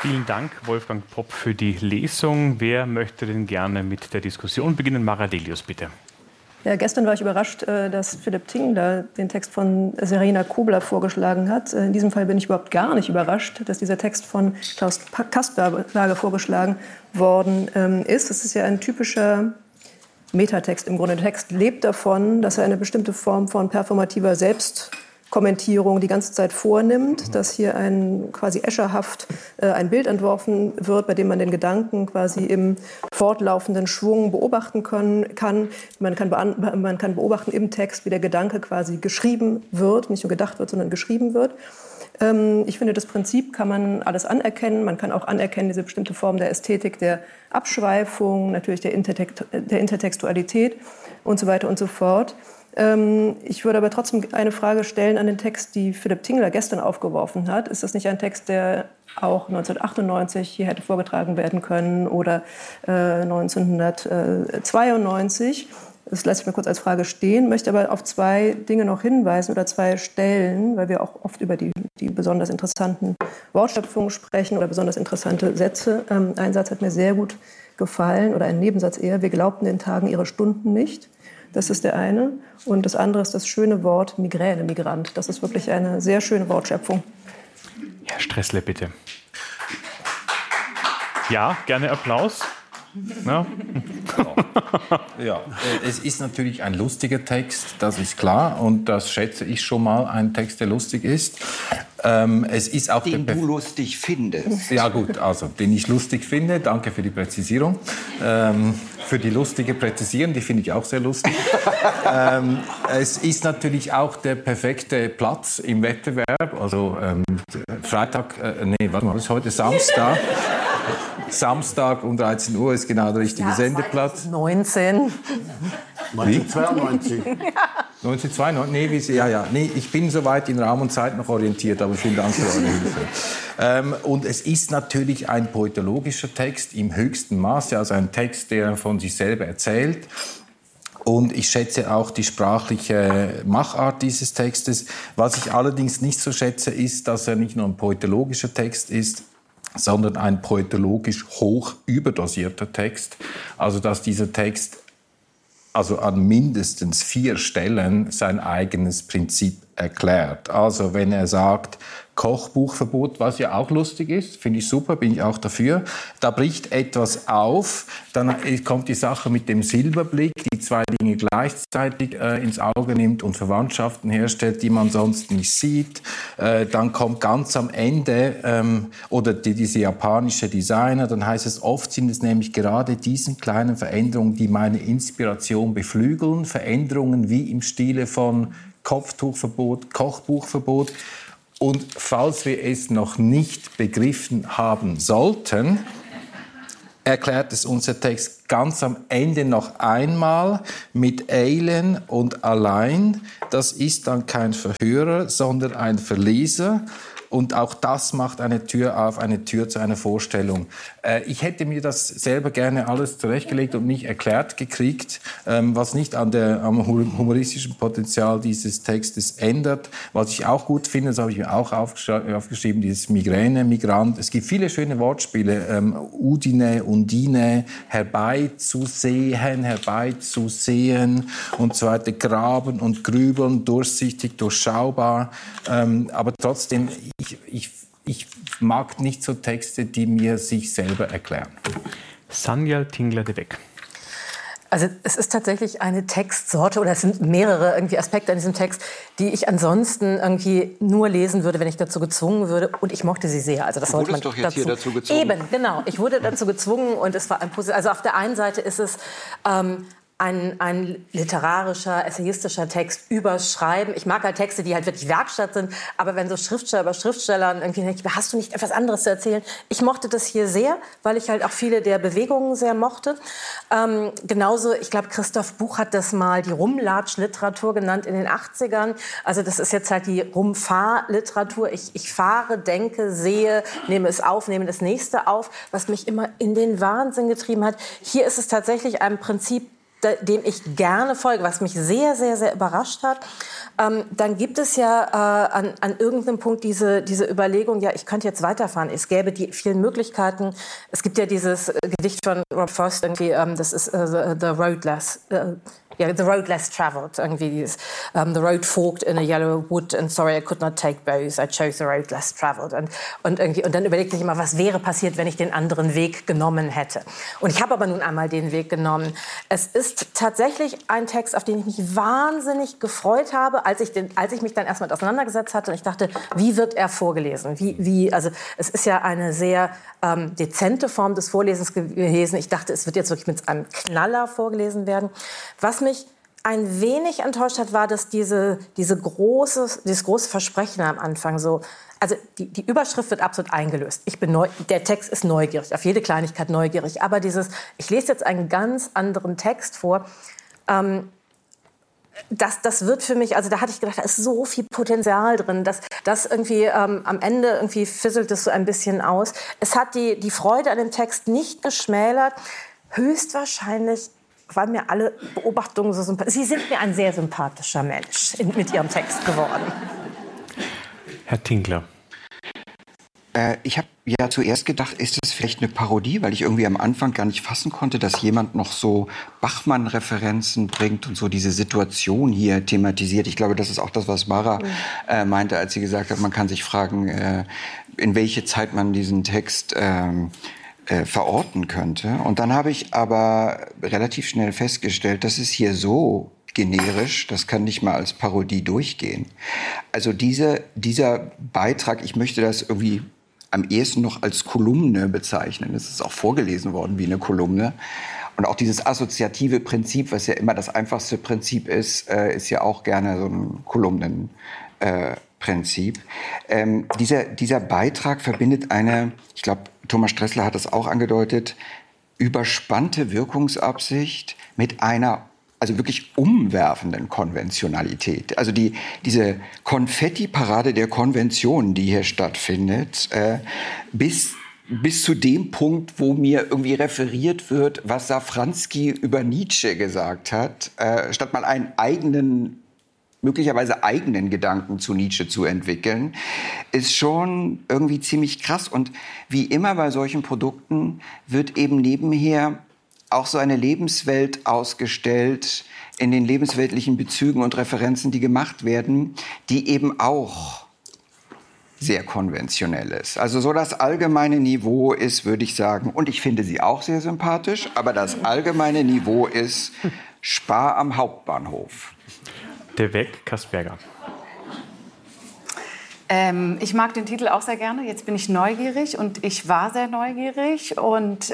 Vielen Dank, Wolfgang Popp, für die Lesung. Wer möchte denn gerne mit der Diskussion beginnen? Mara Delius, bitte. Ja, gestern war ich überrascht, dass Philipp Tingler den Text von Serena Kobler vorgeschlagen hat. In diesem Fall bin ich überhaupt gar nicht überrascht, dass dieser Text von Klaus Kastberger vorgeschlagen worden ist. Es ist ja ein typischer Metatext im Grunde. Der Text lebt davon, dass er eine bestimmte Form von performativer Selbstkommentierung die ganze Zeit vornimmt, dass hier quasi escherhaft ein Bild entworfen wird, bei dem man den Gedanken quasi im fortlaufenden Schwung beobachten kann. Man kann beobachten im Text, wie der Gedanke quasi geschrieben wird, nicht nur gedacht wird, sondern geschrieben wird. Ich finde, das Prinzip kann man alles anerkennen. Man kann auch anerkennen, diese bestimmte Form der Ästhetik, der Abschweifung, natürlich der Intertextualität und so weiter und so fort. Ich würde aber trotzdem eine Frage stellen an den Text, die Philipp Tingler gestern aufgeworfen hat. Ist das nicht ein Text, der auch 1998 hier hätte vorgetragen werden können oder 1992? Das lasse ich mir kurz als Frage stehen, möchte aber auf zwei Dinge noch hinweisen oder zwei Stellen, weil wir auch oft über die besonders interessanten Wortschöpfungen sprechen oder besonders interessante Sätze. Ein Satz hat mir sehr gut gefallen oder ein Nebensatz eher. Wir glaubten den Tagen ihre Stunden nicht. Das ist der eine. Und das andere ist das schöne Wort Migräne, Migrant. Das ist wirklich eine sehr schöne Wortschöpfung. Herr Stressle, bitte. Ja, gerne Applaus. Ja. Ja, es ist natürlich ein lustiger Text, das ist klar. Und das schätze ich schon mal, ein Text, der lustig ist. Es ist auch den du lustig findest. Ja gut, also den ich lustig finde. Danke für die Präzisierung. Für die lustige Präzisierung, die finde ich auch sehr lustig. Es ist natürlich auch der perfekte Platz im Wettbewerb. Also was ist heute? Samstag. Samstag um 13 Uhr ist genau der richtige Sendeplatz. 1992. 1992? Nee, ich bin soweit in Raum und Zeit noch orientiert, aber vielen Dank für eure Hilfe. Und es ist natürlich ein poetologischer Text im höchsten Maße, also ein Text, der von sich selber erzählt. Und ich schätze auch die sprachliche Machart dieses Textes. Was ich allerdings nicht so schätze, ist, dass er nicht nur ein poetologischer Text ist, sondern ein poetologisch hoch überdosierter Text. Also dass dieser Text an mindestens 4 Stellen sein eigenes Prinzip erklärt. Also wenn er sagt, Kochbuchverbot, was ja auch lustig ist, finde ich super, bin ich auch dafür. Da bricht etwas auf, dann kommt die Sache mit dem Silberblick, die 2 Dinge gleichzeitig ins Auge nimmt und Verwandtschaften herstellt, die man sonst nicht sieht. Dann kommt ganz am Ende, diese japanische Designer, dann heißt es, oft sind es nämlich gerade diesen kleinen Veränderungen, die meine Inspiration beflügeln. Veränderungen wie im Stile von Kopftuchverbot, Kochbuchverbot. Und falls wir es noch nicht begriffen haben sollten, erklärt es unser Text ganz am Ende noch einmal mit Eilen und allein. Das ist dann kein Verhörer, sondern ein Verleser. Und auch das macht eine Tür auf, eine Tür zu einer Vorstellung. Ich hätte mir das selber gerne alles zurechtgelegt und nicht erklärt gekriegt, was nicht am humoristischen Potenzial dieses Textes ändert. Was ich auch gut finde, das habe ich mir auch aufgeschrieben, dieses Migräne, Migrant. Es gibt viele schöne Wortspiele, Udine, Undine, herbeizusehen, herbeizusehen und so weiter, graben und grübeln, durchsichtig, durchschaubar. Aber trotzdem, ich mag nicht so Texte, die mir sich selber erklären. Sanja Tingler de Weg. Also es ist tatsächlich eine Textsorte oder es sind mehrere irgendwie Aspekte an diesem Text, die ich ansonsten irgendwie nur lesen würde, wenn ich dazu gezwungen würde. Und ich mochte sie sehr. Also das sollte man doch jetzt hier dazu gezwungen. Eben, genau. Ich wurde dazu gezwungen und es war ein Positiv. Also auf der einen Seite ist es ein literarischer, essayistischer Text über Schreiben. Ich mag halt Texte, die halt wirklich Werkstatt sind. Aber wenn so Schriftsteller über Schriftstellern irgendwie denke ich, hast du nicht etwas anderes zu erzählen? Ich mochte das hier sehr, weil ich halt auch viele der Bewegungen sehr mochte. Genauso, ich glaube, Christoph Buch hat das mal die Rumlatsch-Literatur genannt in den 80ern. Also das ist jetzt halt die Rumfahr-Literatur. Ich fahre, denke, sehe, nehme es auf, nehme das Nächste auf, was mich immer in den Wahnsinn getrieben hat. Hier ist es tatsächlich ein Prinzip dem ich gerne folge, was mich sehr, sehr, sehr überrascht hat. Dann gibt es ja an irgendeinem Punkt diese Überlegung, ja, ich könnte jetzt weiterfahren. Es gäbe die vielen Möglichkeiten. Es gibt ja dieses Gedicht von Rob Frost, irgendwie, das ist The Road Less Traveled, irgendwie dieses The road forked in a yellow wood and sorry I could not take both, I chose the road less traveled. Und dann überlegt sich immer, was wäre passiert, wenn ich den anderen Weg genommen hätte. Und ich habe aber nun einmal den Weg genommen. Es ist tatsächlich ein Text, auf den ich mich wahnsinnig gefreut habe, als ich mich dann erstmal auseinandergesetzt hatte. Und ich dachte, wie wird er vorgelesen? Also es ist ja eine sehr dezente Form des Vorlesens gewesen. Ich dachte, es wird jetzt wirklich mit einem Knaller vorgelesen werden. Was mich ein wenig enttäuscht hat, war, dass dieses große Versprechen am Anfang so, also die Überschrift wird absolut eingelöst. Der Text ist neugierig, auf jede Kleinigkeit neugierig. Aber ich lese jetzt einen ganz anderen Text vor, das wird für mich, also da hatte ich gedacht, da ist so viel Potenzial drin, dass das irgendwie am Ende irgendwie fisselt es so ein bisschen aus. Es hat die Freude an dem Text nicht geschmälert. Höchstwahrscheinlich, weil mir alle Beobachtungen so sympathisch. Sie sind mir ein sehr sympathischer Mensch mit Ihrem Text geworden. Herr Tinkler. Ich habe ja zuerst gedacht, ist das vielleicht eine Parodie, weil ich irgendwie am Anfang gar nicht fassen konnte, dass jemand noch so Bachmann-Referenzen bringt und so diese Situation hier thematisiert. Ich glaube, das ist auch das, was Mara meinte, als sie gesagt hat, man kann sich fragen, in welche Zeit man diesen Text verorten könnte. Und dann habe ich aber relativ schnell festgestellt, dass es hier so generisch, das kann nicht mal als Parodie durchgehen. Also dieser Beitrag, ich möchte das irgendwie am ehesten noch als Kolumne bezeichnen. Es ist auch vorgelesen worden wie eine Kolumne. Und auch dieses assoziative Prinzip, was ja immer das einfachste Prinzip ist ja auch gerne so ein Kolumnenprinzip. Dieser Beitrag verbindet ich glaube, Thomas Stressler hat das auch angedeutet, überspannte Wirkungsabsicht mit einer also wirklich umwerfenden Konventionalität. Also diese Konfetti-Parade der Konventionen, die hier stattfindet, bis zu dem Punkt, wo mir irgendwie referiert wird, was Safranski über Nietzsche gesagt hat, statt mal einen möglicherweise eigenen Gedanken zu Nietzsche zu entwickeln, ist schon irgendwie ziemlich krass. Und wie immer bei solchen Produkten wird eben nebenher auch so eine Lebenswelt ausgestellt in den lebensweltlichen Bezügen und Referenzen, die gemacht werden, die eben auch sehr konventionell ist. Also so das allgemeine Niveau ist, würde ich sagen, und ich finde sie auch sehr sympathisch, aber das allgemeine Niveau ist Spar am Hauptbahnhof. Der Weg, Kasperger. Ich mag den Titel auch sehr gerne. Jetzt bin ich neugierig und ich war sehr neugierig und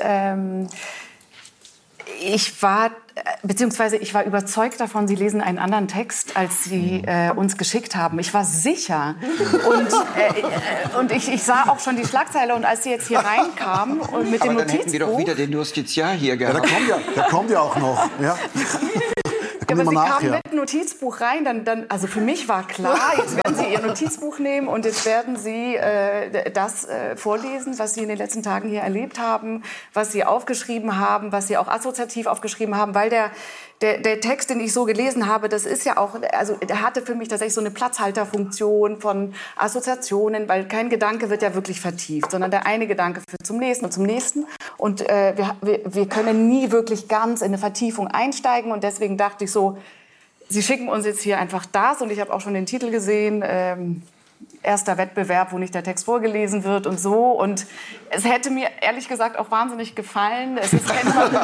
ich war überzeugt davon, Sie lesen einen anderen Text, als Sie uns geschickt haben. Ich war sicher. Und ich sah auch schon die Schlagzeile. Und als Sie jetzt hier reinkamen und mit dem Notizbuch... Aber dann hätten wir doch wieder den Justiziar hier gehabt. Ja, der kommt ja auch noch. Ja. Aber Sie kamen mit dem Notizbuch rein, also für mich war klar, jetzt werden Sie Ihr Notizbuch nehmen und jetzt werden Sie das vorlesen, was Sie in den letzten Tagen hier erlebt haben, was Sie aufgeschrieben haben, was Sie auch assoziativ aufgeschrieben haben, weil der Text, den ich so gelesen habe, das ist ja auch, also der hatte für mich tatsächlich so eine Platzhalterfunktion von Assoziationen, weil kein Gedanke wird ja wirklich vertieft, sondern der eine Gedanke führt zum nächsten und zum nächsten und wir können nie wirklich ganz in eine Vertiefung einsteigen und deswegen dachte ich so, Sie schicken uns jetzt hier einfach das und ich habe auch schon den Titel gesehen, erster Wettbewerb, wo nicht der Text vorgelesen wird und so. Und es hätte mir ehrlich gesagt auch wahnsinnig gefallen. Das kennt man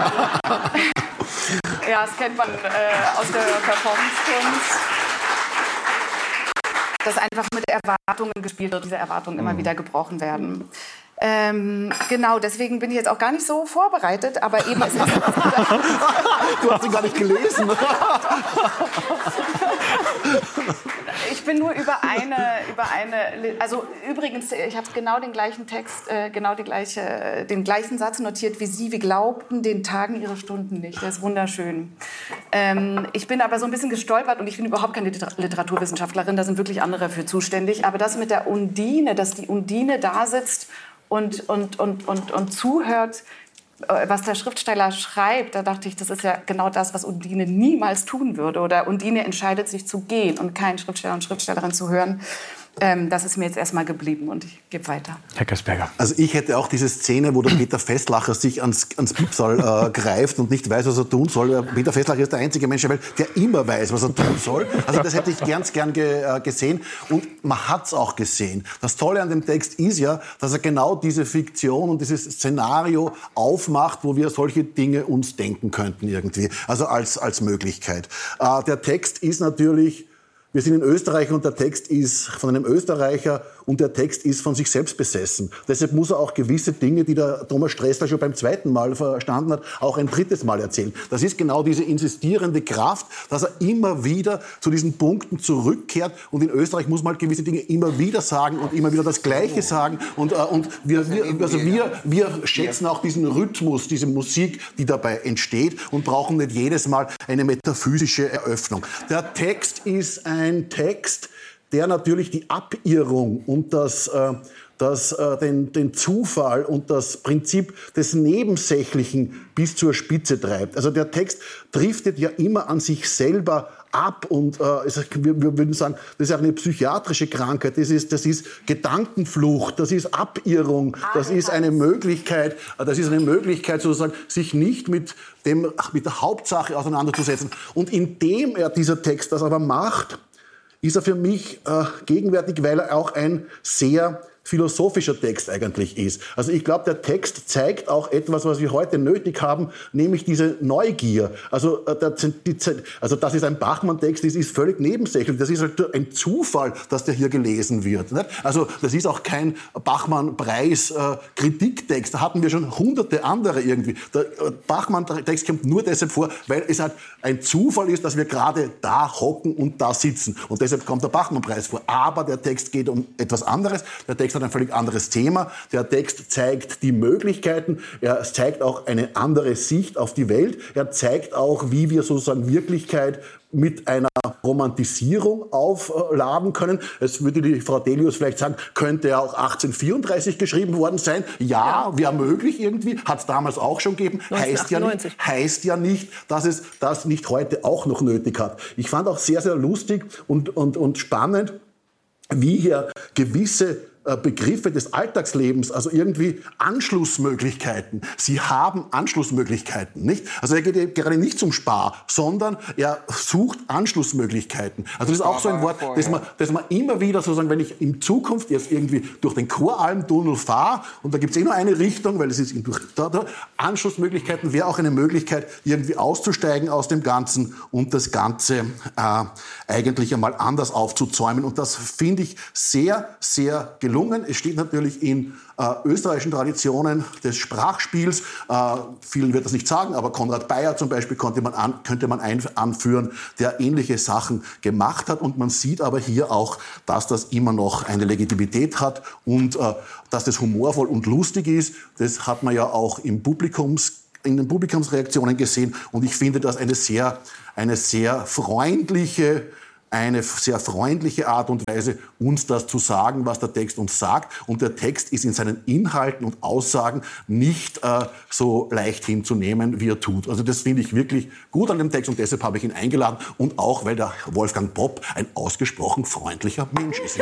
aus der Performance-Kunst, dass einfach mit Erwartungen gespielt wird, diese Erwartungen immer wieder gebrochen werden. Genau, deswegen bin ich jetzt auch gar nicht so vorbereitet, aber eben... Du hast ihn gar nicht gelesen. Ich bin nur über eine... Also übrigens, ich habe genau den gleichen Text, den gleichen Satz notiert wie Sie. Wir glaubten den Tagen ihre Stunden nicht. Der ist wunderschön. Ich bin aber so ein bisschen gestolpert und ich bin überhaupt keine Literaturwissenschaftlerin, da sind wirklich andere für zuständig. Aber das mit der Undine, dass die Undine da sitzt und zuhört, was der Schriftsteller schreibt, da dachte ich, das ist ja genau das, was Undine niemals tun würde. Oder Undine entscheidet sich zu gehen und keinen Schriftsteller und Schriftstellerin zu hören. Das ist mir jetzt erstmal geblieben und ich gebe weiter. Herr Kasperger. Also ich hätte auch diese Szene, wo der Peter Festlacher sich ans Piepsal greift und nicht weiß, was er tun soll. Peter Festlacher ist der einzige Mensch der Welt, der immer weiß, was er tun soll. Also das hätte ich gern gesehen und man hat es auch gesehen. Das Tolle an dem Text ist ja, dass er genau diese Fiktion und dieses Szenario aufmacht, wo wir solche Dinge uns denken könnten irgendwie. Also als Möglichkeit. Der Text ist natürlich... Wir sind in Österreich und der Text ist von einem Österreicher und der Text ist von sich selbst besessen. Deshalb muss er auch gewisse Dinge, die der Thomas Stressler schon beim zweiten Mal verstanden hat, auch ein drittes Mal erzählen. Das ist genau diese insistierende Kraft, dass er immer wieder zu diesen Punkten zurückkehrt. Und in Österreich muss man halt gewisse Dinge immer wieder sagen und immer wieder das Gleiche sagen. Und wir schätzen auch diesen Rhythmus, diese Musik, die dabei entsteht und brauchen nicht jedes Mal eine metaphysische Eröffnung. Der Text ist ein Text, der natürlich die Abirrung und den Zufall und das Prinzip des Nebensächlichen bis zur Spitze treibt. Also der Text driftet ja immer an sich selber ab und wir würden sagen, das ist auch eine psychiatrische Krankheit, das ist Gedankenflucht, das ist Abirrung, das ist eine Möglichkeit sozusagen, sich nicht mit der Hauptsache auseinanderzusetzen. Und indem dieser Text das aber macht, ist er für mich gegenwärtig, weil er auch ein sehr philosophischer Text eigentlich ist. Also ich glaube, der Text zeigt auch etwas, was wir heute nötig haben, nämlich diese Neugier. Also das ist ein Bachmann-Text, das ist völlig nebensächlich. Das ist halt ein Zufall, dass der hier gelesen wird. Nicht? Also das ist auch kein Bachmann-Preis-Kritiktext. Da hatten wir schon hunderte andere irgendwie. Der Bachmann-Text kommt nur deshalb vor, weil es halt ein Zufall ist, dass wir gerade da hocken und da sitzen. Und deshalb kommt der Bachmann-Preis vor. Aber der Text geht um etwas anderes. Der Text hat ein völlig anderes Thema. Der Text zeigt die Möglichkeiten. Er zeigt auch eine andere Sicht auf die Welt. Er zeigt auch, wie wir sozusagen Wirklichkeit mit einer Romantisierung aufladen können. Es würde die Frau Delius vielleicht sagen, könnte er auch 1834 geschrieben worden sein. Ja, wäre möglich irgendwie. Hat es damals auch schon gegeben. Heißt ja nicht, dass es das nicht heute auch noch nötig hat. Ich fand auch sehr, sehr lustig und spannend, wie hier gewisse Begriffe des Alltagslebens, also irgendwie Anschlussmöglichkeiten. Sie haben Anschlussmöglichkeiten, nicht? Also er geht gerade nicht zum Spar, sondern er sucht Anschlussmöglichkeiten. Also das ist auch so ein Wort, das man immer wieder sozusagen, wenn ich in Zukunft jetzt irgendwie durch den Koralmtunnel fahre und da gibt es nur eine Richtung, weil es ist Anschlussmöglichkeiten wäre auch eine Möglichkeit, irgendwie auszusteigen aus dem Ganzen und das Ganze eigentlich einmal anders aufzuzäumen. Und das finde ich sehr, sehr gelungen. Es steht natürlich in österreichischen Traditionen des Sprachspiels. Vielen wird das nicht sagen, aber Konrad Beyer zum Beispiel könnte man anführen, der ähnliche Sachen gemacht hat. Und man sieht aber hier auch, dass das immer noch eine Legitimität hat und dass das humorvoll und lustig ist. Das hat man ja auch in den Publikumsreaktionen gesehen. Und ich finde das eine sehr freundliche Art und Weise, uns das zu sagen, was der Text uns sagt. Und der Text ist in seinen Inhalten und Aussagen nicht so leicht hinzunehmen, wie er tut. Also das finde ich wirklich gut an dem Text und deshalb habe ich ihn eingeladen. Und auch, weil der Wolfgang Popp ein ausgesprochen freundlicher Mensch ist.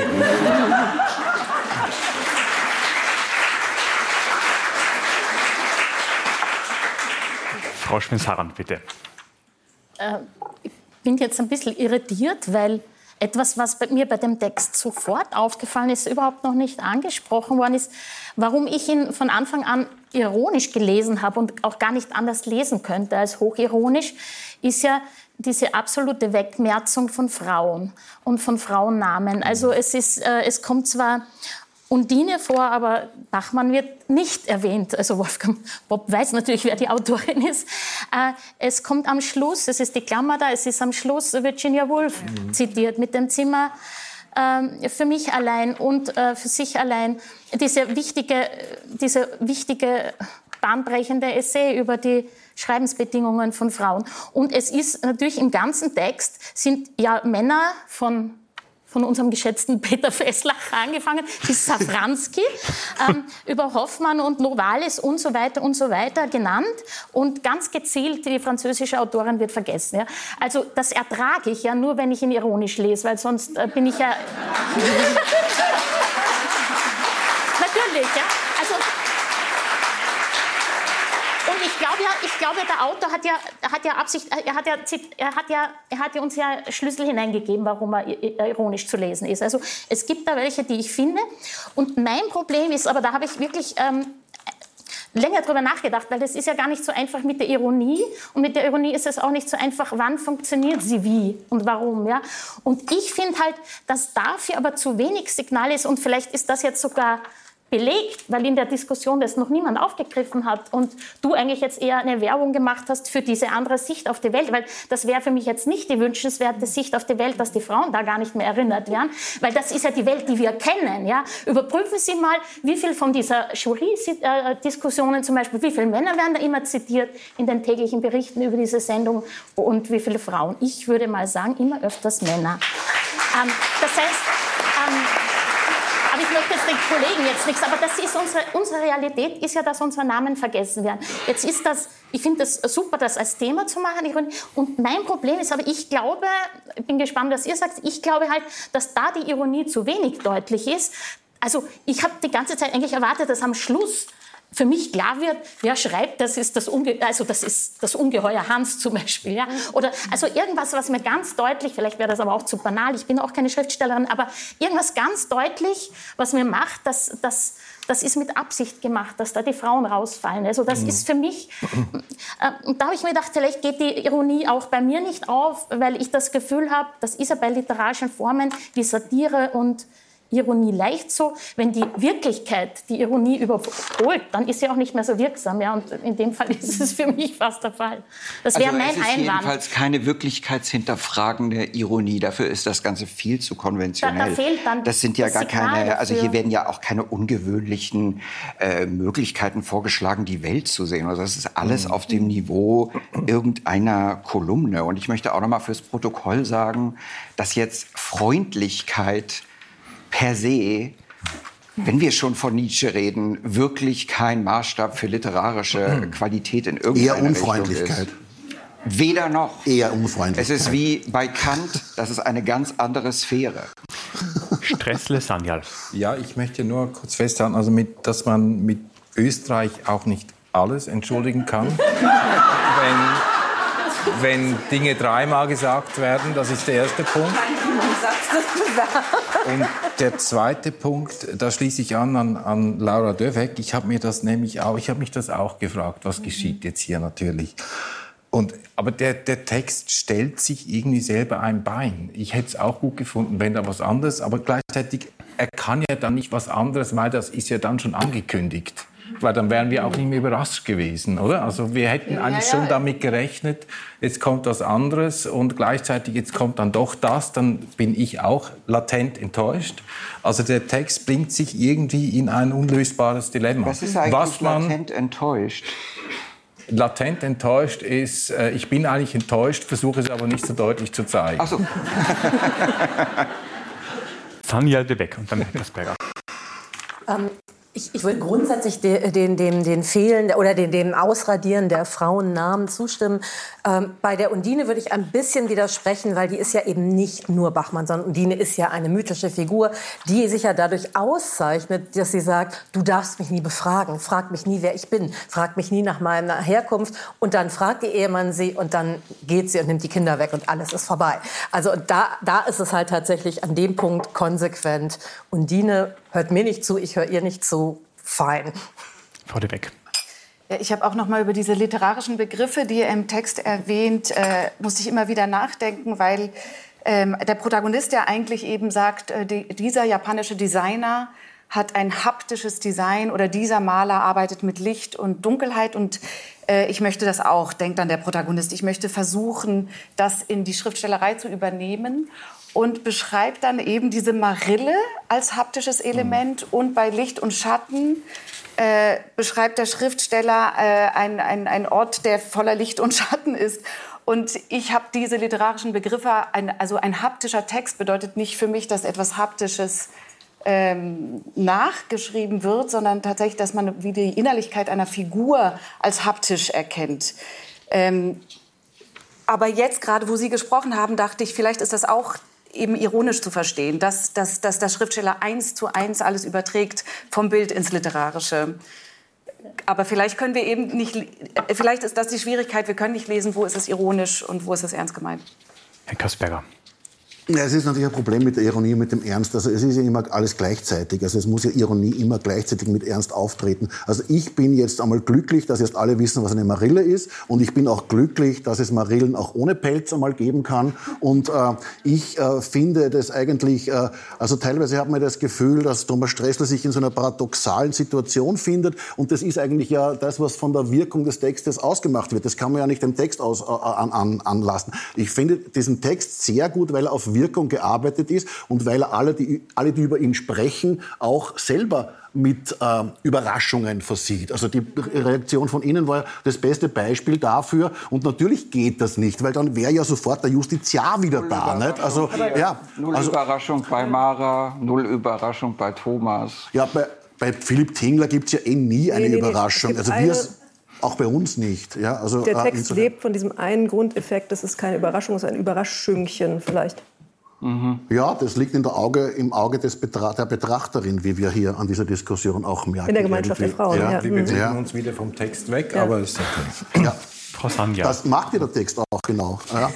Frau Schmiss-Harand, bitte. Ich bin jetzt ein bisschen irritiert, weil etwas, was mir bei dem Text sofort aufgefallen ist, überhaupt noch nicht angesprochen worden ist, warum ich ihn von Anfang an ironisch gelesen habe und auch gar nicht anders lesen könnte als hochironisch, ist ja diese absolute Wegmerzung von Frauen und von Frauennamen. Also es kommt zwar Undine vor, aber Bachmann wird nicht erwähnt. Also Wolfgang Popp weiß natürlich, wer die Autorin ist. Es kommt am Schluss, es ist die Klammer da, es ist am Schluss Virginia Woolf zitiert mit dem Zimmer für mich allein und für sich allein. Diese wichtige bahnbrechende Essay über die Schreibensbedingungen von Frauen. Und es ist natürlich im ganzen Text sind ja Männer von von unserem geschätzten Peter Fesslacher angefangen, bis Safranski, über Hoffmann und Novalis und so weiter genannt. Und ganz gezielt, die französische Autorin wird vergessen. Ja. Also das ertrage ich ja nur, wenn ich ihn ironisch lese, weil sonst bin ich ja... Natürlich, ja. Also, und ich glaube, der Autor hat ja Absicht, er hat ja uns ja Schlüssel hineingegeben, warum er ironisch zu lesen ist. Also es gibt da welche, die ich finde. Und mein Problem ist, aber da habe ich wirklich länger drüber nachgedacht, weil das ist ja gar nicht so einfach mit der Ironie. Und mit der Ironie ist es auch nicht so einfach, wann funktioniert sie wie und warum. Ja? Und ich finde halt, dass dafür aber zu wenig Signal ist. Und vielleicht ist das jetzt sogar belegt, weil in der Diskussion das noch niemand aufgegriffen hat und du eigentlich jetzt eher eine Werbung gemacht hast für diese andere Sicht auf die Welt, weil das wäre für mich jetzt nicht die wünschenswerte Sicht auf die Welt, dass die Frauen da gar nicht mehr erinnert werden, weil das ist ja die Welt, die wir kennen. Ja? Überprüfen Sie mal, wie viel von dieser Jury-Diskussionen zum Beispiel, wie viele Männer werden da immer zitiert in den täglichen Berichten über diese Sendung und wie viele Frauen. Ich würde mal sagen, immer öfters Männer. Das heißt... aber ich möchte jetzt den Kollegen jetzt nichts, aber das ist unsere Realität ist ja, dass unsere Namen vergessen werden. Jetzt ist das, ich finde das super, das als Thema zu machen. Und mein Problem ist, aber ich glaube, ich bin gespannt, was ihr sagt, ich glaube halt, dass da die Ironie zu wenig deutlich ist. Also ich habe die ganze Zeit eigentlich erwartet, dass am Schluss für mich klar wird, wer schreibt, das ist das Ungeheuer Hans zum Beispiel. Ja? Oder also irgendwas, was mir ganz deutlich, vielleicht wäre das aber auch zu banal, ich bin auch keine Schriftstellerin, aber irgendwas ganz deutlich, was mir macht, das ist mit Absicht gemacht, dass da die Frauen rausfallen. Also das ist für mich, und da habe ich mir gedacht, vielleicht geht die Ironie auch bei mir nicht auf, weil ich das Gefühl habe, das ist ja bei literarischen Formen wie Satire und Ironie leicht so. Wenn die Wirklichkeit die Ironie überholt, dann ist sie auch nicht mehr so wirksam. Ja? Und in dem Fall ist es für mich fast der Fall. Das wäre mein Einwand. Es ist jedenfalls keine wirklichkeitshinterfragende Ironie. Dafür ist das Ganze viel zu konventionell. Da fehlt dann das sind ja gar keine, also hier werden ja auch keine ungewöhnlichen Möglichkeiten vorgeschlagen, die Welt zu sehen. Also das ist alles auf dem Niveau irgendeiner Kolumne. Und ich möchte auch noch mal fürs Protokoll sagen, dass jetzt Freundlichkeit per se, wenn wir schon von Nietzsche reden, wirklich kein Maßstab für literarische Qualität in irgendeiner Richtung ist. Eher Unfreundlichkeit. Weder noch. Eher Unfreundlichkeit. Es ist wie bei Kant, das ist eine ganz andere Sphäre. Stressle Sanjal. Ja, ich möchte nur kurz festhalten, also dass man mit Österreich auch nicht alles entschuldigen kann. Wenn Dinge dreimal gesagt werden, das ist der erste Punkt. Und der zweite Punkt, da schließe ich an Laura Dövek. Ich habe mich das auch gefragt, was geschieht jetzt hier natürlich. Aber der Text stellt sich irgendwie selber ein Bein. Ich hätte es auch gut gefunden, wenn da was anderes, aber gleichzeitig, er kann ja dann nicht was anderes, weil das ist ja dann schon angekündigt. Weil dann wären wir auch nicht mehr überrascht gewesen, oder? Also wir hätten eigentlich schon damit gerechnet, jetzt kommt was anderes und gleichzeitig jetzt kommt dann doch das, dann bin ich auch latent enttäuscht. Also der Text bringt sich irgendwie in ein unlösbares Dilemma. Was ist eigentlich latent enttäuscht? Latent enttäuscht ist, ich bin eigentlich enttäuscht, versuche es aber nicht so deutlich zu zeigen. Ach so. Sanjal Dövek und dann Eckersberger. Ich will grundsätzlich den Fehlen oder dem Ausradieren der Frauennamen zustimmen. Bei der Undine würde ich ein bisschen widersprechen, weil die ist ja eben nicht nur Bachmann, sondern Undine ist ja eine mythische Figur, die sich ja dadurch auszeichnet, dass sie sagt, du darfst mich nie befragen, frag mich nie, wer ich bin, frag mich nie nach meiner Herkunft. Und dann fragt ihr Ehemann sie und dann geht sie und nimmt die Kinder weg und alles ist vorbei. Also da ist es halt tatsächlich an dem Punkt konsequent. Undine hört mir nicht zu, ich höre ihr nicht zu. Fein. Frau Dövek. Ja, ich habe auch noch mal über diese literarischen Begriffe, die ihr im Text erwähnt, musste ich immer wieder nachdenken, weil der Protagonist ja eigentlich eben sagt, dieser japanische Designer hat ein haptisches Design oder dieser Maler arbeitet mit Licht und Dunkelheit und ich möchte das auch, denkt dann der Protagonist. Ich möchte versuchen, das in die Schriftstellerei zu übernehmen. Und beschreibt dann eben diese Marille als haptisches Element. Und bei Licht und Schatten beschreibt der Schriftsteller einen Ort, der voller Licht und Schatten ist. Und ich habe diese literarischen Begriffe, also ein haptischer Text bedeutet nicht für mich, dass etwas Haptisches nachgeschrieben wird, sondern tatsächlich, dass man wie die Innerlichkeit einer Figur als haptisch erkennt. Aber jetzt gerade, wo Sie gesprochen haben, dachte ich, vielleicht ist das auch eben ironisch zu verstehen, dass der Schriftsteller 1:1 alles überträgt vom Bild ins Literarische. Aber vielleicht können wir eben nicht, vielleicht ist das die Schwierigkeit, wir können nicht lesen, wo ist es ironisch und wo ist es ernst gemeint. Herr Kasperger. Ja, es ist natürlich ein Problem mit der Ironie und mit dem Ernst. Also es ist ja immer alles gleichzeitig. Also es muss ja Ironie immer gleichzeitig mit Ernst auftreten. Also ich bin jetzt einmal glücklich, dass jetzt alle wissen, was eine Marille ist. Und ich bin auch glücklich, dass es Marillen auch ohne Pelz einmal geben kann. Und ich finde das eigentlich, also teilweise hat man das Gefühl, dass Thomas Stressler sich in so einer paradoxalen Situation findet. Und das ist eigentlich ja das, was von der Wirkung des Textes ausgemacht wird. Das kann man ja nicht dem Text anlassen. Ich finde diesen Text sehr gut, weil er auf Wirkung gearbeitet ist und weil er alle, die über ihn sprechen, auch selber mit Überraschungen versieht. Also die Reaktion von Ihnen war das beste Beispiel dafür. Und natürlich geht das nicht, weil dann wäre ja sofort der Justiziar wieder da. Nicht? Also, ja, null Überraschung bei Mara, null Überraschung bei Thomas. Ja, bei Philipp Tingler gibt es ja nie eine Überraschung. Also auch bei uns nicht. Ja, also, der Text lebt von diesem einen Grundeffekt, das ist keine Überraschung, es ist ein Überraschungchen vielleicht. Ja, das liegt im Auge der Betrachterin, wie wir hier an dieser Diskussion auch merken. In der Gemeinschaft der Frauen, ja. Wir bewegen uns wieder vom Text weg, aber ist okay. Ja. Frau Sanja. Das macht ja der Text auch genau. Ja.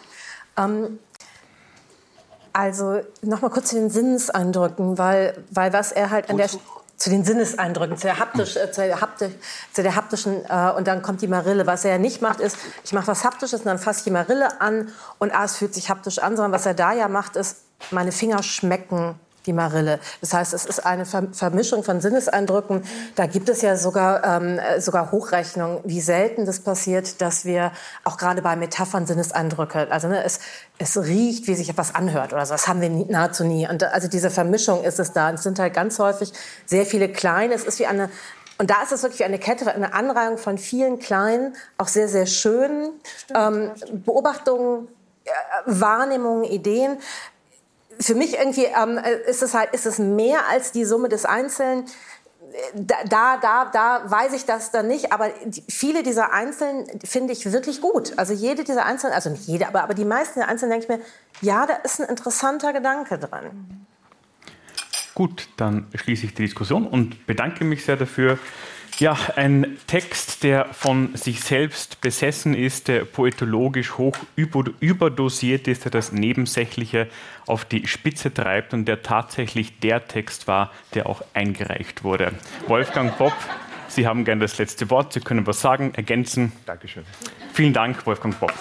Also noch mal kurz zu den Sinneseindrücken, weil was er halt an der zu den Sinneseindrücken, zu der haptischen, und dann kommt die Marille. Was er ja nicht macht, ist, ich mache was Haptisches und dann fasse ich die Marille an und es fühlt sich haptisch an, sondern was er da ja macht, ist, meine Finger schmecken die Marille. Das heißt, es ist eine Vermischung von Sinneseindrücken. Da gibt es ja sogar Hochrechnungen, wie selten das passiert, dass wir auch gerade bei Metaphern Sinneseindrücke, also es riecht, wie sich etwas anhört oder so. Das haben wir nahezu nie. Und also diese Vermischung ist es da. Es sind halt ganz häufig sehr viele kleine. Es ist wie eine, und da ist es wirklich wie eine Kette, eine Anreihung von vielen kleinen, auch sehr, sehr schönen Beobachtungen, Wahrnehmungen, Ideen. Für mich irgendwie ist es mehr als die Summe des Einzelnen. Da weiß ich das dann nicht, aber viele dieser Einzelnen finde ich wirklich gut. Also jede dieser Einzelnen, also nicht jede, aber die meisten der Einzelnen denke ich mir, ja, da ist ein interessanter Gedanke dran. Gut, dann schließe ich die Diskussion und bedanke mich sehr dafür. Ja, ein Text, der von sich selbst besessen ist, der poetologisch hoch überdosiert ist, der das Nebensächliche auf die Spitze treibt und der tatsächlich der Text war, der auch eingereicht wurde. Wolfgang Popp, Sie haben gerne das letzte Wort. Sie können was sagen, ergänzen. Dankeschön. Vielen Dank, Wolfgang Popp.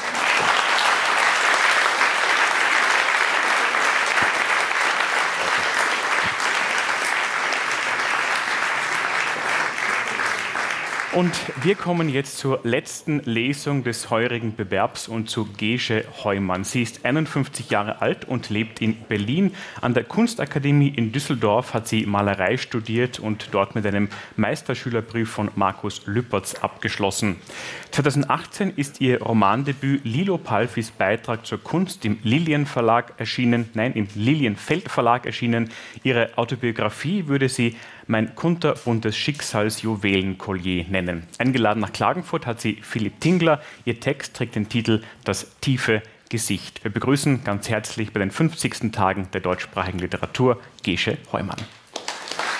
Und wir kommen jetzt zur letzten Lesung des heurigen Bewerbs und zu Gesche Heumann. Sie ist 51 Jahre alt und lebt in Berlin. An der Kunstakademie in Düsseldorf hat sie Malerei studiert und dort mit einem Meisterschülerbrief von Markus Lüpertz abgeschlossen. 2018 ist ihr Romandebüt Lilo Palfys Beitrag zur Kunst im Lilienfeld Verlag erschienen. Ihre Autobiografie würde sie Mein kunterbuntes Schicksalsjuwelenkollier nennen. Eingeladen nach Klagenfurt hat sie Philipp Tingler. Ihr Text trägt den Titel Das tiefe Gesicht. Wir begrüßen ganz herzlich bei den 50. Tagen der deutschsprachigen Literatur Gesche Heumann.